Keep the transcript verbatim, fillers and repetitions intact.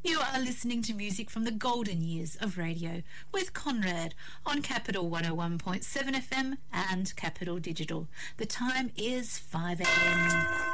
You are listening to music from the golden years of radio with Conrad on Capital one oh one point seven F M and Capital Digital. The time is five a m